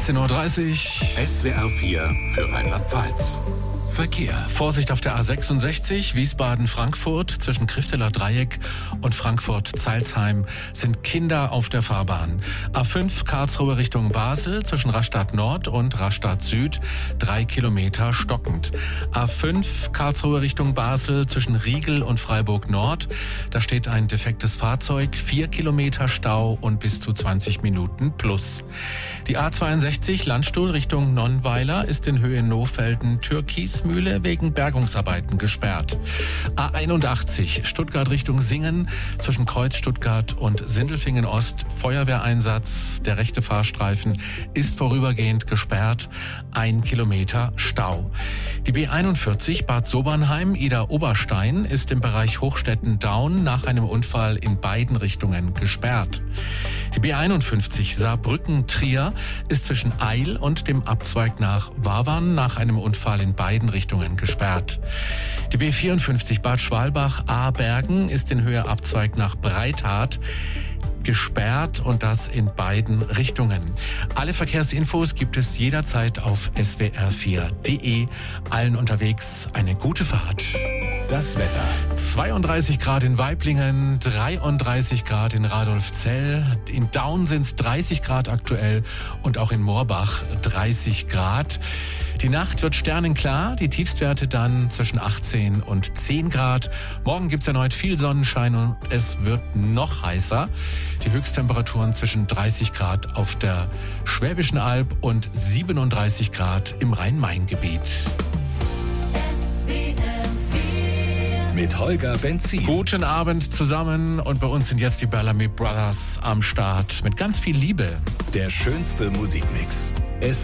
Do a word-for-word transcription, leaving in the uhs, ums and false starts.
sechzehn Uhr dreißig. S W R vier für Rheinland-Pfalz. Verkehr. Vorsicht auf der A sechsundsechzig, Wiesbaden-Frankfurt. Zwischen Krifteler Dreieck und Frankfurt-Zeilsheim sind Kinder auf der Fahrbahn. A fünf Karlsruhe Richtung Basel, zwischen Rastatt Nord und Rastatt Süd, drei Kilometer stockend. A fünf Karlsruhe Richtung Basel, zwischen Riegel und Freiburg Nord. Da steht ein defektes Fahrzeug, vier Kilometer Stau und bis zu zwanzig Minuten plus. Die A zweiundsechzig Landstuhl Richtung Nonnweiler ist in Höhe Nohfelden-Türkismühle wegen Bergungsarbeiten gesperrt. A einundachtzig Stuttgart Richtung Singen, zwischen Kreuz Stuttgart und Sindelfingen Ost, Feuerwehreinsatz. Der rechte Fahrstreifen ist vorübergehend gesperrt. Ein Kilometer Stau. Die B einundvierzig Bad Sobernheim, Ida Oberstein ist im Bereich Hochstetten-Daun nach einem Unfall in beiden Richtungen gesperrt. Die B einundfünfzig Saarbrücken-Trier ist zwischen Eil und dem Abzweig nach Wavern nach einem Unfall in beiden Richtungen gesperrt. Die B vierundfünfzig Bad Schwalbach-Abergen ist in Höhe Abzweig nach Breithart gesperrt und das in beiden Richtungen. Alle Verkehrsinfos gibt es jederzeit auf S W R vier Punkt de. Allen unterwegs eine gute Fahrt. Das Wetter. zweiunddreißig Grad in Waiblingen, dreiunddreißig Grad in Radolfzell, in Daun sind es dreißig Grad aktuell und auch in Moorbach dreißig Grad. Die Nacht wird sternenklar, die Tiefstwerte dann zwischen achtzehn und zehn Grad. Morgen gibt es erneut viel Sonnenschein und es wird noch heißer. Die Höchsttemperaturen zwischen dreißig Grad auf der Schwäbischen Alb und siebenunddreißig Grad im Rhein-Main-Gebiet. Mit Holger Benzin. Guten Abend zusammen und bei uns sind jetzt die Bellamy Brothers am Start mit ganz viel Liebe. Der schönste Musikmix. S